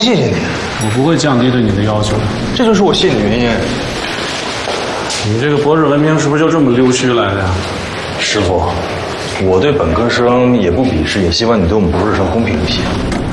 谢谢你， 我不会降低对你的要求的。 这就是我谢你的原因。 你这个博士文凭是不是就这么溜须来的呀？ 师傅，我对本科生也不鄙视，也希望你对我们博士生公平一些。